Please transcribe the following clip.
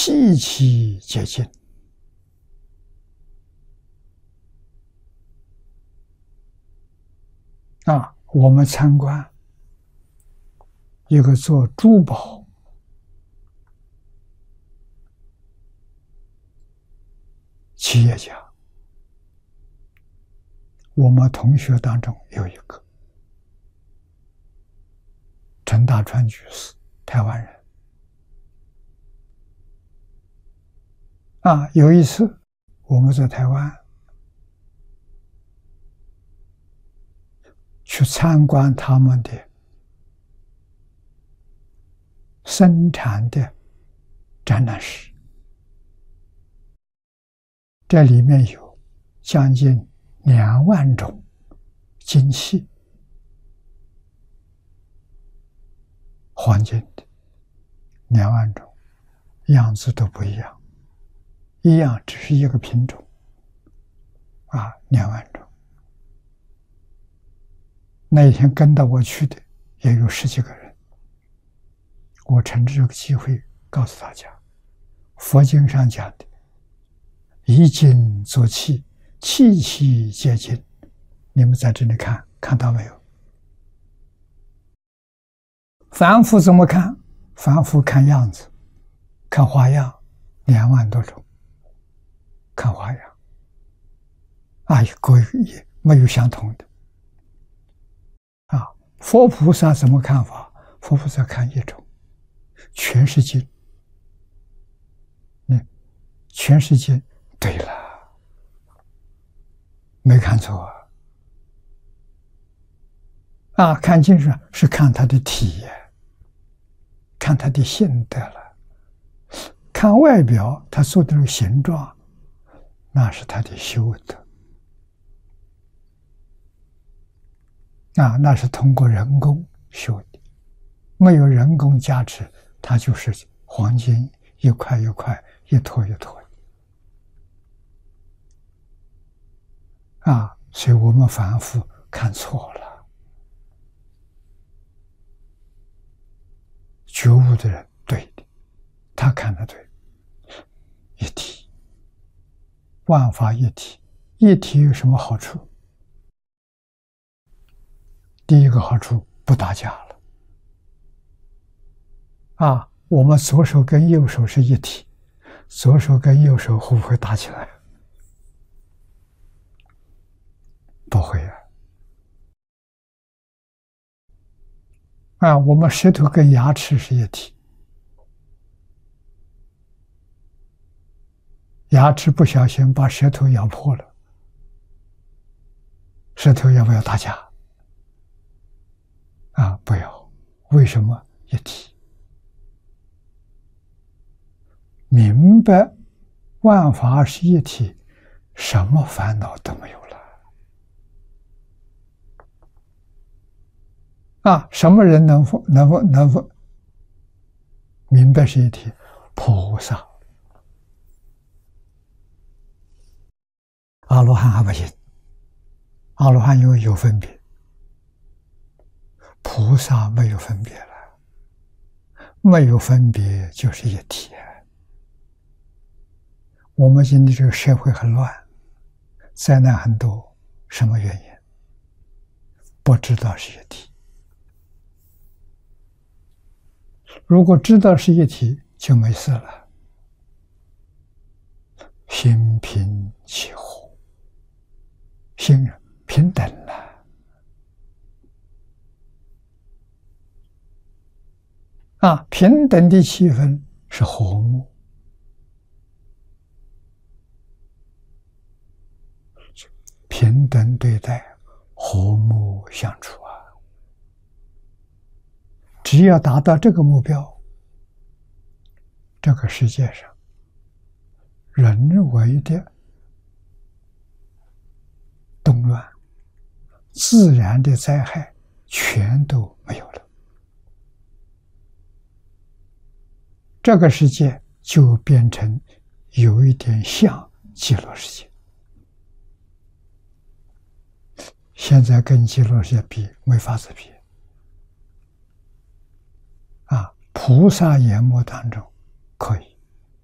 气气接近。我们参观一个做珠宝企业家，我们同学当中有一个陈大川居士，台湾人。有一次我们在台湾去参观他们的生产的展览室，这里面有将近2万种金器，黄金的2万种，样子都不一样，一样只是一个品种，2万种。那一天跟到我去的也有10几个人，我趁这个机会告诉大家，佛经上讲的以金作器，器器皆金，你们在这里看到没有？凡夫怎么看？凡夫看样子，看花样，2万多种，看花样，各也没有相同的。佛菩萨怎么看法？佛菩萨看一种，全是金。全是金，对了，没看错看金是看他的体验，看他的性德了。看外表，他做的这个形状，那是他的修德。那是通过人工修的，没有人工加持，它就是黄金一块一块，一坨一坨的。所以我们凡夫看错了。觉悟的人对的，他看得对。一体，万法一体，一体有什么好处？第一个好处，不打架了。我们左手跟右手是一体，左手跟右手会不会打起来？不会我们舌头跟牙齿是一体，牙齿不小心把舌头咬破了，舌头要不要打架？不要。为什么？一体。明白万法是一体，什么烦恼都没有了。什么人能明白是一体？菩萨。阿罗汉还不行，阿罗汉因为有分别，菩萨没有分别了，没有分别就是一体。我们现在这个社会很乱，灾难很多，什么原因？不知道是一体。如果知道是一体，就没事了。心平气和，心平等了。平等的气氛是和睦，平等对待，和睦相处只要达到这个目标，这个世界上人为的动乱、自然的灾害全都没有了。这个世界就变成有一点像极乐世界。现在跟极乐世界比，没法子比。菩萨眼目当中可以，